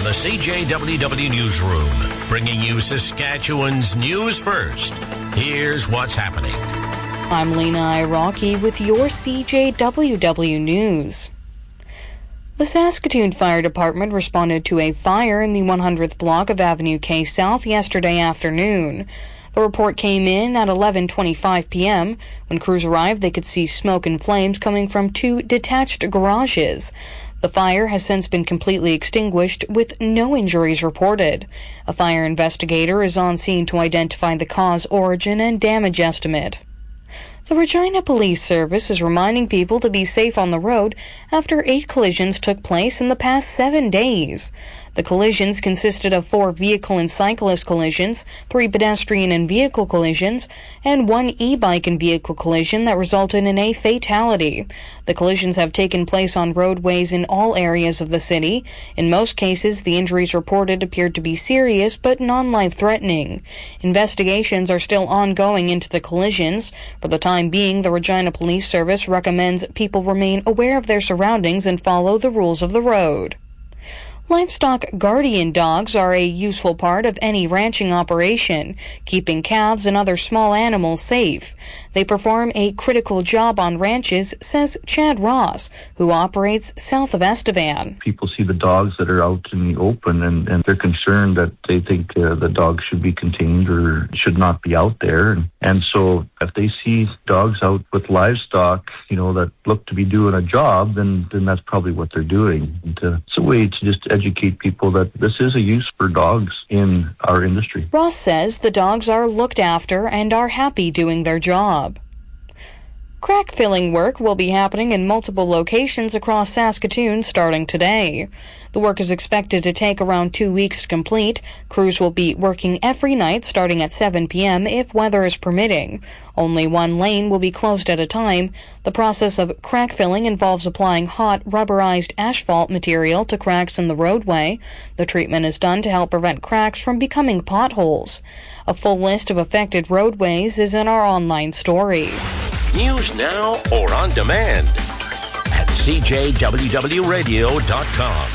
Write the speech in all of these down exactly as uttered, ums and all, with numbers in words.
the C J W W Newsroom, bringing you Saskatchewan's news first. Here's what's happening. I'm Lena Iraqi with your C J W W News. The Saskatoon Fire Department responded to a fire in the one hundredth block of Avenue K South yesterday afternoon. The report came in at eleven twenty-five p.m. When crews arrived, they could see smoke and flames coming from two detached garages. The fire has since been completely extinguished with no injuries reported. A fire investigator is on scene to identify the cause, origin, and damage estimate. The Regina Police Service is reminding people to be safe on the road after eight collisions took place in the past seven days. The collisions consisted of four vehicle and cyclist collisions, three pedestrian and vehicle collisions, and one e-bike and vehicle collision that resulted in a fatality. The collisions have taken place on roadways in all areas of the city. In most cases, the injuries reported appeared to be serious but non-life-threatening. Investigations are still ongoing into the collisions. For the time being, the Regina Police Service recommends people remain aware of their surroundings and follow the rules of the road. Livestock guardian dogs are a useful part of any ranching operation, keeping calves and other small animals safe. They perform a critical job on ranches, says Chad Ross, who operates south of Estevan. People see the dogs that are out in the open and, and they're concerned that they think uh, the dogs should be contained or should not be out there. And, and so if they see dogs out with livestock, you know, that look to be doing a job, then, then that's probably what they're doing. And, uh, it's a way to just educate people that this is a use for dogs in our industry. Ross says the dogs are looked after and are happy doing their job. Crack filling work will be happening in multiple locations across Saskatoon starting today. The work is expected to take around two weeks to complete. Crews will be working every night starting at seven p.m. if weather is permitting. Only one lane will be closed at a time. The process of crack filling involves applying hot, rubberized asphalt material to cracks in the roadway. The treatment is done to help prevent cracks from becoming potholes. A full list of affected roadways is in our online story. News now or on demand at c j w w radio dot com.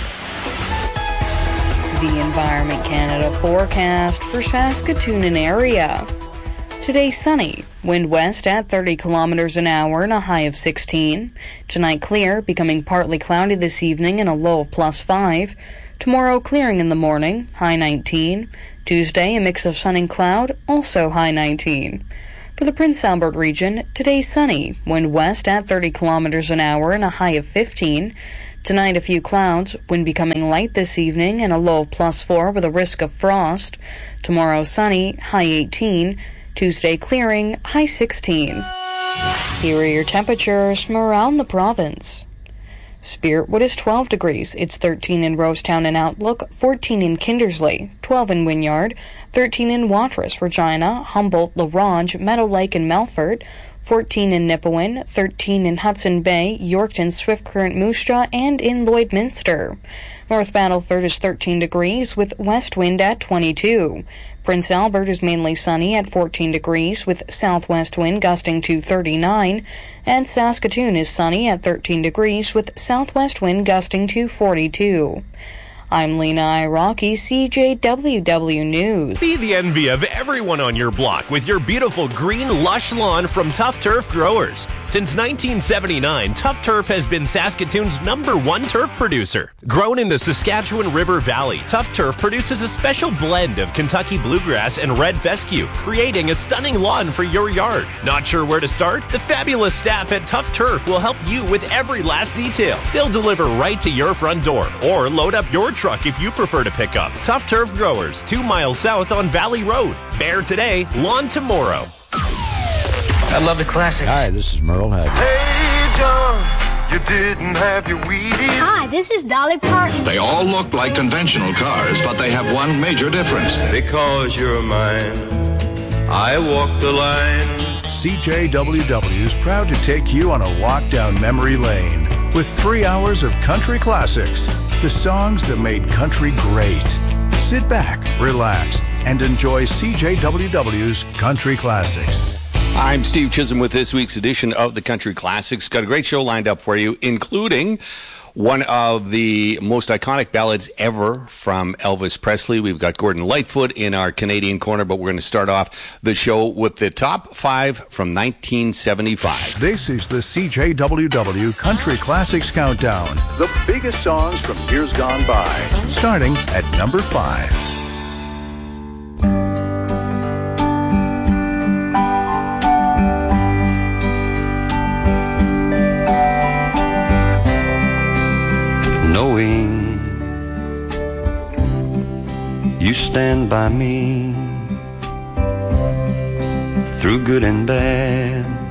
The Environment Canada forecast for Saskatoon and area. Today sunny, wind west at thirty kilometers an hour and a high of sixteen. Tonight clear, becoming partly cloudy this evening and a low of plus five. Tomorrow clearing in the morning, high nineteen. Tuesday a mix of sun and cloud, also high nineteen. For the Prince Albert region, today sunny, wind west at thirty kilometers an hour and a high of fifteen. Tonight a few clouds, wind becoming light this evening and a low of plus four with a risk of frost. Tomorrow sunny, high eighteen. Tuesday clearing, high sixteen. Here are your temperatures from around the province. Spiritwood is twelve degrees. It's thirteen in Rosetown and Outlook, fourteen in Kindersley, twelve in Wynyard, thirteen in Watrous, Regina, Humboldt, La Ronge, Meadow Lake, and Melfort, fourteen in Nipawin, thirteen in Hudson Bay, Yorkton, Swift Current, Moose Jaw, and in Lloydminster. North Battleford is thirteen degrees with west wind at twenty-two. Prince Albert is mainly sunny at fourteen degrees with southwest wind gusting to thirty-nine, and Saskatoon is sunny at thirteen degrees with southwest wind gusting to forty-two. I'm Lena Iraqi, C J W W News. Be the envy of everyone on your block with your beautiful green, lush lawn from Tough Turf Growers. Since nineteen seventy-nine, Tough Turf has been Saskatoon's number one turf producer. Grown in the Saskatchewan River Valley, Tough Turf produces a special blend of Kentucky bluegrass and red fescue, creating a stunning lawn for your yard. Not sure where to start? The fabulous staff at Tough Turf will help you with every last detail. They'll deliver right to your front door or load up your truck if you prefer to pick up. Tough Turf Growers, two miles south on Valley Road. Bear today, lawn tomorrow. I love the classics. Hi, this is Merle Haggard. Hey, John, you didn't have your Wheaties. Hi, this is Dolly Parton. They all look like conventional cars, but they have one major difference. Because you're mine, I walk the line. C J W W is proud to take you on a walk down memory lane with three hours of country classics, the songs that made country great. Sit back, relax, and enjoy C J W W's Country Classics. I'm Steve Chisholm with this week's edition of the Country Classics. Got a great show lined up for you, including one of the most iconic ballads ever from Elvis Presley. We've got Gordon Lightfoot in our Canadian corner, but we're going to start off the show with the top five from nineteen seventy-five. This is the C J W W Country Classics Countdown. The biggest songs from years gone by. Starting at number five. Knowing you stand by me through good and bad,